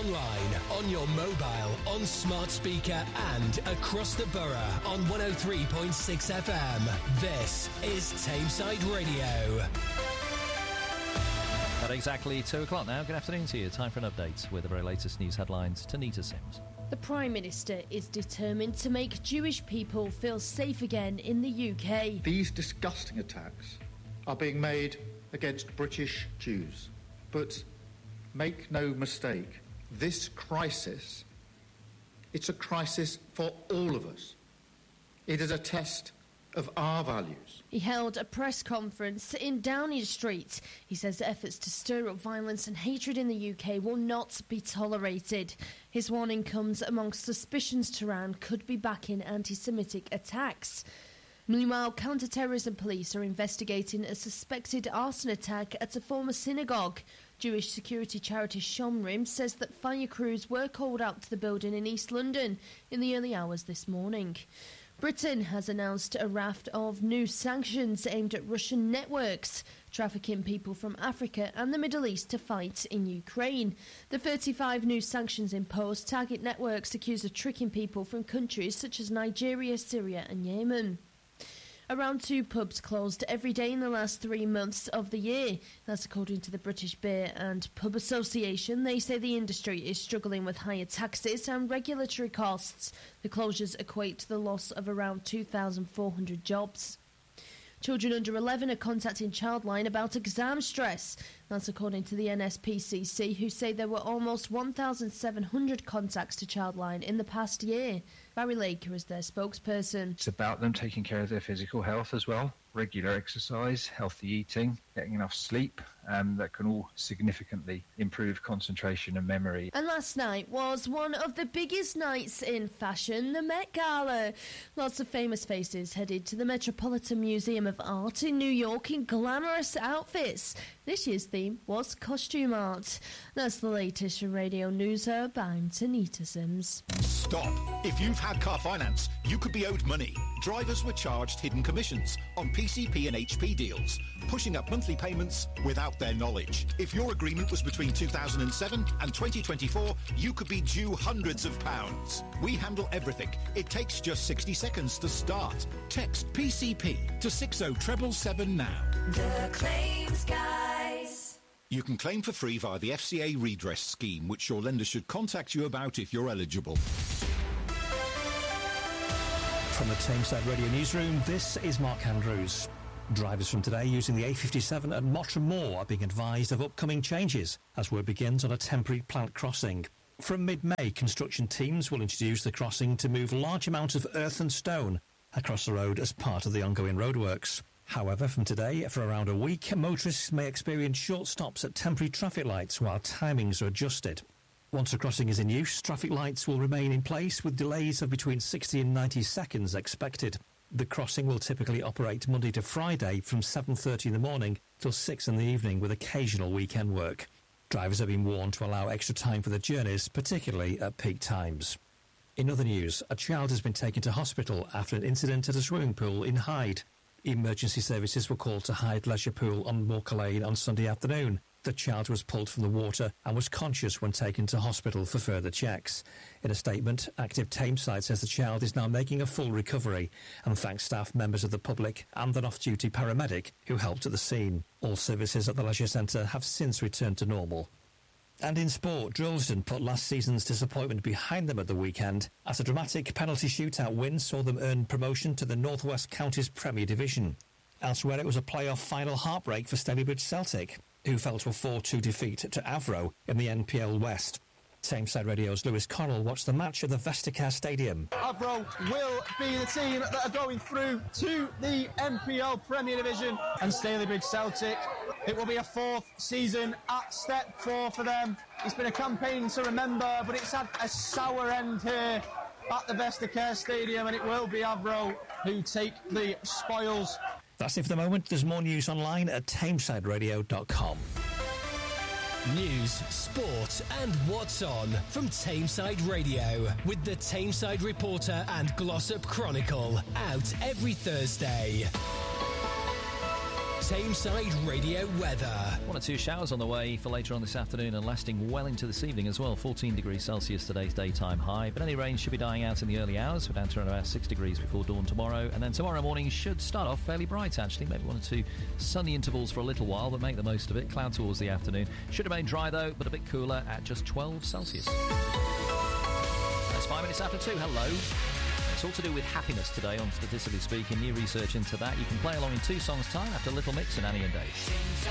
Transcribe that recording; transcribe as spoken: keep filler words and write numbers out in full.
online, on your mobile, on smart speaker and across the borough on one oh three point six F M. This is Tameside Radio. At exactly two o'clock now. Good afternoon to you. Time for an update with the very latest news headlines. Tanita Sims. The Prime Minister is determined to make Jewish people feel safe again in the U K. These disgusting attacks are being made against British Jews. But make no mistake, this crisis, it's a crisis for all of us. It is a test of our values. He held a press conference in Downing Street. He says efforts to stir up violence and hatred in the U K will not be tolerated. His warning comes amongst suspicions Tehran could be backing anti-Semitic attacks. Meanwhile, counter-terrorism police are investigating a suspected arson attack at a former synagogue. Jewish security charity Shomrim says that fire crews were called out to the building in East London in the early hours this morning. Britain has announced a raft of new sanctions aimed at Russian networks trafficking people from Africa and the Middle East to fight in Ukraine. The thirty-five new sanctions imposed target networks accused of tricking people from countries such as Nigeria, Syria and Yemen. Around two pubs closed every day in the last three months of the year. That's according to the British Beer and Pub Association. They say the industry is struggling with higher taxes and regulatory costs. The closures equate to the loss of around two thousand four hundred jobs. Children under eleven are contacting Childline about exam stress. That's according to the N S P C C, who say there were almost one thousand seven hundred contacts to Childline in the past year. Barry Laker is their spokesperson. It's about them taking care of their physical health as well. Regular exercise, healthy eating, getting enough sleep, um, that can all significantly improve concentration and memory. And last night was one of the biggest nights in fashion, the Met Gala. Lots of famous faces headed to the Metropolitan Museum of Art in New York in glamorous outfits. This year's theme was costume art. That's the latest from Radio News Hub. I'm Tanita Sims. Stop. If you've had car finance, you could be owed money. Drivers were charged hidden commissions on P C P and H P deals, pushing up monthly payments without their knowledge. If your agreement was between two thousand seven and twenty twenty-four, you could be due hundreds of pounds. We handle everything. It takes just sixty seconds to start. Text P C P to six oh seven seven now. The Claims Guys. You can claim for free via the F C A redress scheme, which your lender should contact you about if you're eligible. From the Tameside Radio Newsroom, this is Mark Andrews. Drivers from today using the A fifty-seven at Mottram Moor are being advised of upcoming changes as work begins on a temporary plant crossing. From mid-May, construction teams will introduce the crossing to move large amounts of earth and stone across the road as part of the ongoing roadworks. However, from today, for around a week, motorists may experience short stops at temporary traffic lights while timings are adjusted. Once the crossing is in use, traffic lights will remain in place with delays of between sixty and ninety seconds expected. The crossing will typically operate Monday to Friday from seven thirty in the morning till six in the evening with occasional weekend work. Drivers have been warned to allow extra time for their journeys, particularly at peak times. In other news, a child has been taken to hospital after an incident at a swimming pool in Hyde. Emergency services were called to Hyde Leisure Pool on Walker Lane on Sunday afternoon. The child was pulled from the water and was conscious when taken to hospital for further checks. In a statement, Active Tameside says the child is now making a full recovery and thanks staff, members of the public and an off-duty paramedic who helped at the scene. All services at the leisure centre have since returned to normal. And in sport, Droylsden put last season's disappointment behind them at the weekend as a dramatic penalty shootout win saw them earn promotion to the North West Counties Premier Division. Elsewhere, it was a playoff final heartbreak for Stalybridge Celtic, who fell to a four two defeat to Avro in the N P L West. Tameside Radio's Lewis Connell watched the match at the Vestacar Stadium. Avro will be the team that are going through to the N P L Premier Division, and Stalybridge Celtic, it will be a fourth season at step four for them. It's been a campaign to remember, but it's had a sour end here at the Vestacar Stadium, and it will be Avro who take the spoils. That's it for the moment. There's more news online at tameside radio dot com. News, sport and what's on from Tameside Radio with the Tameside Reporter and Glossop Chronicle, out every Thursday. Tameside Radio weather. One or two showers on the way for later on this afternoon and lasting well into this evening as well. fourteen degrees Celsius today's daytime high, but any rain should be dying out in the early hours. We're down to around about six degrees before dawn tomorrow, and then tomorrow morning should start off fairly bright actually. Maybe one or two sunny intervals for a little while, but make the most of it. Cloud towards the afternoon. Should remain dry though, but a bit cooler at just twelve Celsius. That's five minutes after two. Hello. It's all to do with happiness today on Statistically Speaking. New research into that. You can play along in two songs' time after Little Mix and Annie and Dave.